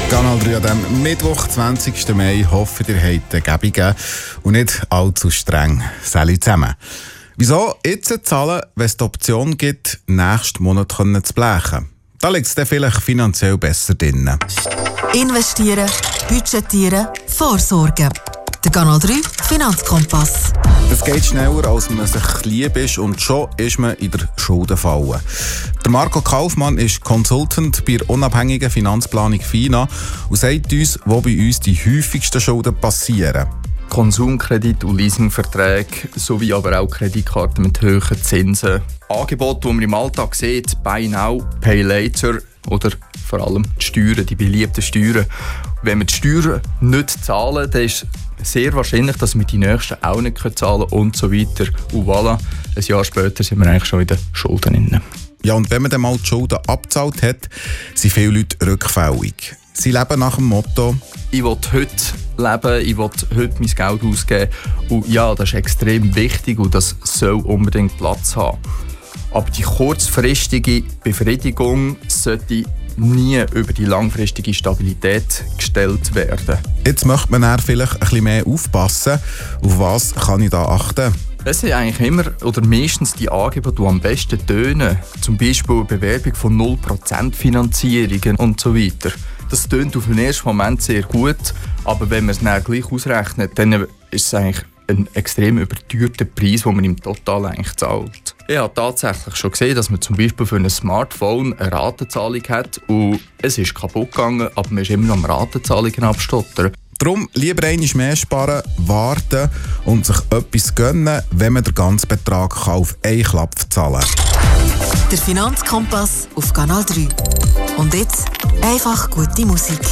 Kanal 3 an diesem Mittwoch, 20. Mai. Hoffe, ihr habt eine Gebung und nicht allzu streng. Salut zusammen. Wieso jetzt zahlen, wenn es die Option gibt, nächsten Monat zu blechen? Da liegt es dann vielleicht finanziell besser drin. Investieren, budgetieren, vorsorgen. Der Kanal 3 Finanzkompass. Es geht schneller, als man sich lieb ist, und schon ist man in der Schuldenfalle. Der Marco Kaufmann ist Consultant bei der unabhängigen Finanzplanung FINA und sagt uns, wo bei uns die häufigsten Schulden passieren. Konsumkredit und Leasingverträge, sowie aber auch Kreditkarten mit hohen Zinsen. Angebote, die man im Alltag sieht, Buy Now, Pay Later oder vor allem die Steuern, die beliebten Steuern. Wenn wir die Steuern nicht zahlen, dann ist es sehr wahrscheinlich, dass wir die nächsten auch nicht zahlen können und so weiter. Und voilà, ein Jahr später sind wir eigentlich schon in den Schulden drin. Ja, und wenn man dann mal die Schulden abgezahlt hat, sind viele Leute rückfällig. Sie leben nach dem Motto: Ich will heute leben, ich will heute mein Geld ausgeben. Und ja, das ist extrem wichtig und das soll unbedingt Platz haben. Aber die kurzfristige Befriedigung sollte nie über die langfristige Stabilität gestellt werden. Jetzt möchte man dann vielleicht ein bisschen mehr aufpassen. Auf was kann ich da achten? Es sind eigentlich immer oder meistens die Angebote, die am besten tönen. Zum Beispiel eine Bewerbung von 0% Finanzierungen und so weiter. Das tönt auf den ersten Moment sehr gut, aber wenn man es dann gleich ausrechnet, dann ist es eigentlich ein extrem überteuerter Preis, den man im Total eigentlich zahlt. Ich habe tatsächlich schon gesehen, dass man zum Beispiel für ein Smartphone eine Ratenzahlung hat und es ist kaputt gegangen, aber man ist immer noch am Ratenzahlungen abstottern. Darum lieber einmal mehr sparen, warten und sich etwas gönnen, wenn man den ganzen Betrag auf einen Klapp zahlen kann. Der Finanzkompass auf Kanal 3. Und jetzt einfach gute Musik.